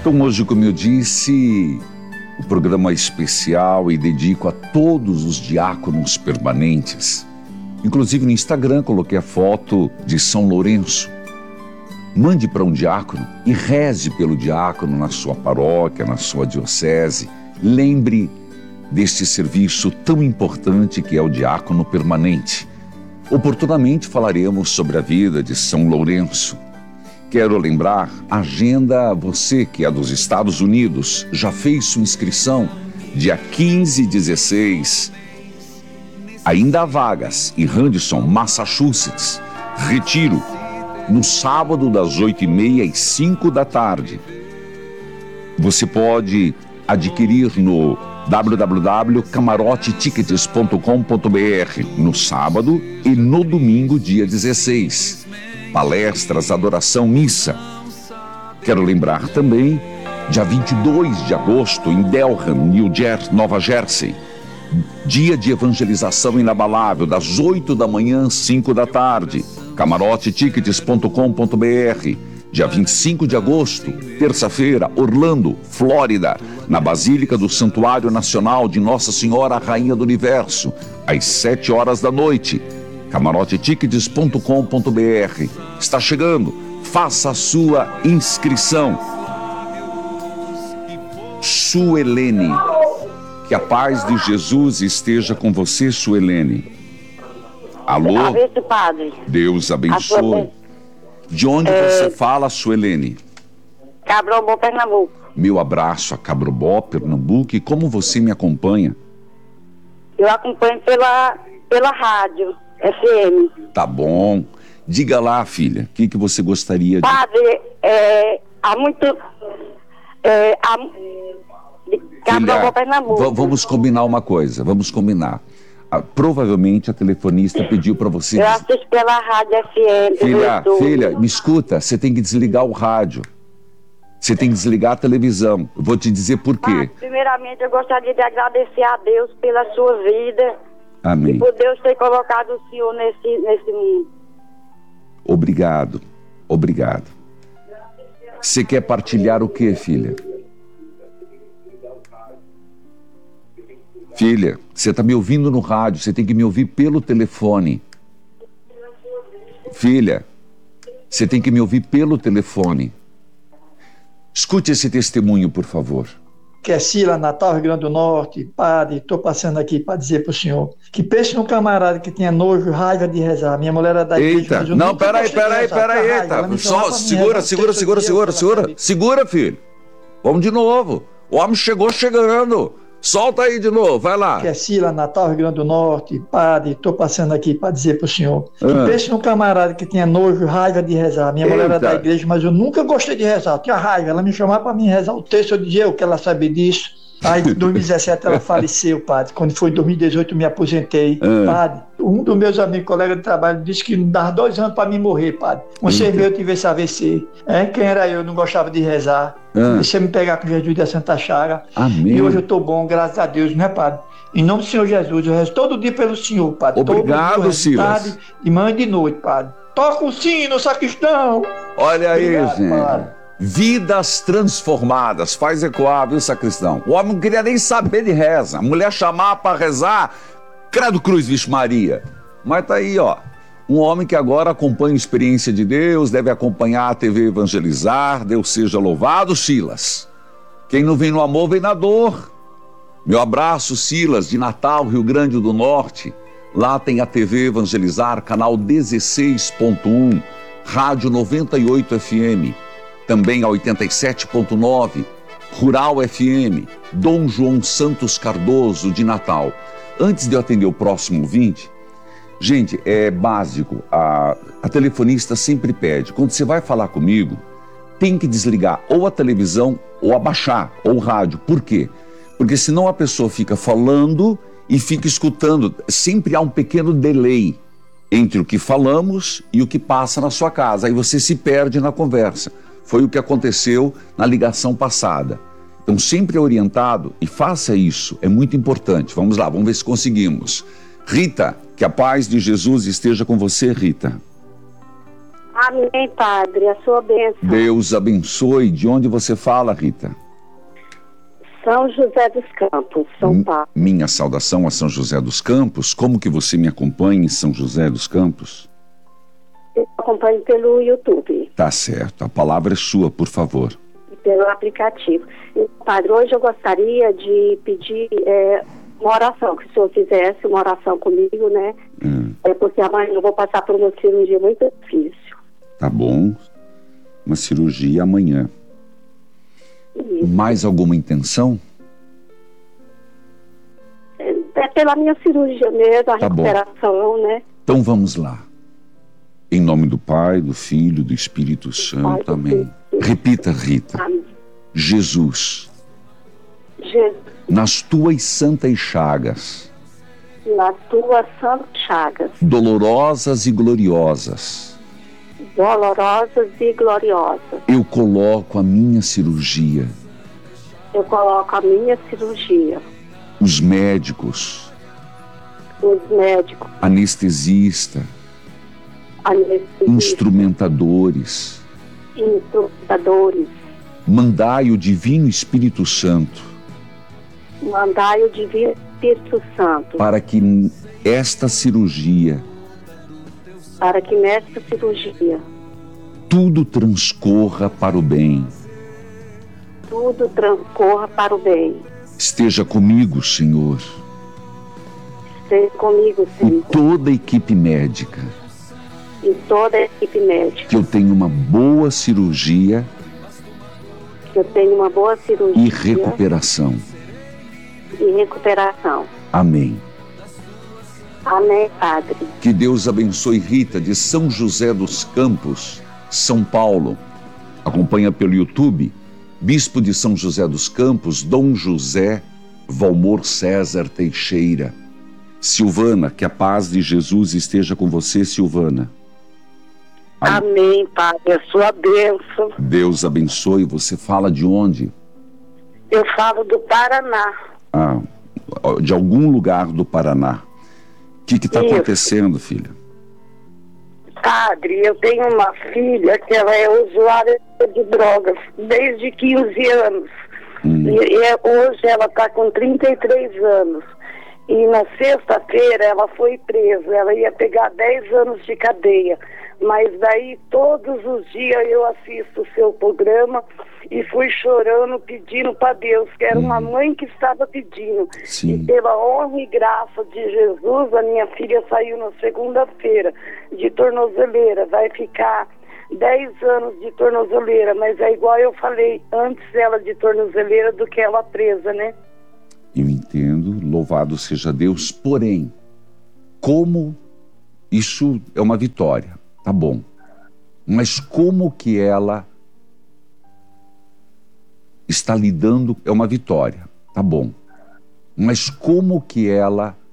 Então hoje, como eu disse, o programa é especial e dedico a todos os diáconos permanentes. Inclusive no Instagram coloquei a foto de São Lourenço. Mande para um diácono e reze pelo diácono na sua paróquia, na sua diocese. Lembre deste serviço tão importante que é o diácono permanente. Oportunamente falaremos sobre a vida de São Lourenço. Quero lembrar, agenda você que é dos Estados Unidos, já fez sua inscrição, dia 15 e 16. Ainda há vagas em Henderson, Massachusetts. Retiro, no sábado das 8h30 às 5 da tarde. Você pode adquirir no www.camarotetickets.com.br no sábado e no domingo, dia 16. Palestras, adoração, missa. Quero lembrar também, dia 22 de agosto, em Delham, Nova Jersey, dia de evangelização inabalável, das 8 da manhã às 5 da tarde. camarotetickets.com.br. Dia 25 de agosto, terça-feira, Orlando, Flórida, na Basílica do Santuário Nacional de Nossa Senhora, Rainha do Universo, às 7 horas da noite. camarotetickets.com.br. Está chegando, faça a sua inscrição. Suelene, que a paz de Jesus esteja com você, Suelene. Alô? Padre. Deus abençoe. De onde você fala, Suelene? Cabrobó, Pernambuco. Meu abraço a Cabrobó, Pernambuco. E como você me acompanha? Eu acompanho pela rádio FM. Tá bom. Diga lá, filha, o que você gostaria de... Padre, Cabrobó, Pernambuco. Vamos combinar uma coisa, provavelmente a telefonista pediu para você... Eu assisto pela rádio FM. Filha, me escuta, você tem que desligar o rádio. Você tem que desligar a televisão. Eu vou te dizer por quê. Primeiramente, eu gostaria de agradecer a Deus pela sua vida. Amém. E por Deus ter colocado o Senhor nesse mundo. Obrigado. Você quer partilhar o quê, filha? Filha, você está me ouvindo no rádio, você tem que me ouvir pelo telefone. Filha, você tem que me ouvir pelo telefone. Escute esse testemunho, por favor. Que é Sila, Natal, Rio Grande do Norte. Padre, estou passando aqui para dizer para o senhor que pense num camarada que tinha nojo, raiva de rezar. Minha mulher era da igreja. Eita, não, peraí. Só segura, filho. Vamos de novo. O homem chegou chegando. Solta aí de novo, vai lá. Que é Sila, Natal, Rio Grande do Norte. Padre, estou passando aqui para dizer para o senhor que pense num camarada que tinha nojo, raiva de rezar. Minha mulher era da igreja, mas eu nunca gostei de rezar. Eu tinha raiva, ela me chamava para mim rezar o texto, eu dizia que ela sabia disso. Aí em 2017 ela faleceu, padre. Quando foi em 2018 eu me aposentei. Padre, um dos meus amigos, colega de trabalho, disse que dava 2 anos para mim morrer, padre. Você veio, eu tive esse AVC. Quem era eu? Não gostava de rezar. Deixa me pegar com Jesus da Santa Chaga. Amém. E hoje eu estou bom, graças a Deus, né, padre? Em nome do Senhor Jesus, eu rezo todo dia pelo Senhor, padre. Obrigado, todo dia, Silas. Tarde, de manhã e de noite, padre. Toca o sino, sacristão. Olha aí, Obrigado, gente. Padre. Vidas transformadas, faz ecoar, viu, sacristão? O homem não queria nem saber de reza. A mulher chamava para rezar, credo cruz, vixe Maria. Mas tá aí, ó. Um homem que agora acompanha a experiência de Deus, deve acompanhar a TV Evangelizar. Deus seja louvado, Silas. Quem não vem no amor, vem na dor. Meu abraço, Silas, de Natal, Rio Grande do Norte. Lá tem a TV Evangelizar, canal 16.1, Rádio 98 FM. Também a 87.9, Rural FM, Dom João Santos Cardoso, de Natal. Antes de eu atender o próximo ouvinte, gente, é básico, a telefonista sempre pede, quando você vai falar comigo, tem que desligar ou a televisão ou abaixar, ou o rádio. Por quê? Porque senão a pessoa fica falando e fica escutando. Sempre há um pequeno delay entre o que falamos e o que passa na sua casa. Aí você se perde na conversa. Foi o que aconteceu na ligação passada. Então, sempre orientado, e faça isso, é muito importante. Vamos lá, vamos ver se conseguimos. Rita, que a paz de Jesus esteja com você, Rita. Amém, Padre. A sua bênção. Deus abençoe. De onde você fala, Rita? São José dos Campos, São Paulo. Minha saudação a São José dos Campos. Como que você me acompanha em São José dos Campos? Eu acompanho pelo YouTube. Tá certo. A palavra é sua, por favor. Pelo aplicativo. Padre, hoje eu gostaria de pedir uma oração, que o senhor fizesse uma oração comigo, né? Porque amanhã eu vou passar por uma cirurgia muito difícil. Tá bom. Uma cirurgia amanhã. Isso. Mais alguma intenção? É pela minha cirurgia mesmo, a Tá bom. recuperação, né? Então vamos lá. Em nome do Pai, do Filho, do Espírito Santo. Pai, Amém. do Filho. Repita, Rita. Amém. Jesus, Jesus, nas tuas santas chagas, nas tuas santas chagas, dolorosas e gloriosas, dolorosas e gloriosas, eu coloco a minha cirurgia. eu coloco a minha cirurgia. Os médicos, Os médicos, anestesista, anestesistas, instrumentadores, instrumentadores, mandai o Divino Espírito Santo mandai o Divino Espírito Santo para que esta cirurgia para que nesta cirurgia tudo transcorra para o bem. tudo transcorra para o bem. Esteja comigo, Senhor, Esteja comigo, e Senhor, toda a equipe médica, e toda a equipe médica, que eu tenha uma boa cirurgia que eu tenha uma boa cirurgia e recuperação. e recuperação. Amém. Amém, Padre. Que Deus abençoe Rita, de São José dos Campos, São Paulo. Acompanha pelo YouTube, Bispo de São José dos Campos, Dom José Valmor César Teixeira. Silvana, que a paz de Jesus esteja com você, Silvana. Amém, Padre. A sua bênção. Deus abençoe. Você fala de onde? Eu falo do Paraná. Ah, de algum lugar do Paraná. O que está Isso. acontecendo, filha? Padre, eu tenho uma filha que ela é usuária de drogas desde 15 anos. Hoje ela está com 33 anos. E na sexta-feira ela foi presa. Ela ia pegar 10 anos de cadeia. Mas daí todos os dias eu assisto o seu programa e fui chorando, pedindo para Deus, que era uma mãe que estava pedindo. Sim. E pela honra e graça de Jesus, a minha filha saiu na segunda-feira de tornozeleira. Vai ficar 10 anos de tornozeleira, mas é igual eu falei, antes ela de tornozeleira do que ela presa, né? Eu entendo, louvado seja Deus, porém, como isso é uma vitória, tá bom, mas como que ela está lidando, é uma vitória, tá bom, mas como que ela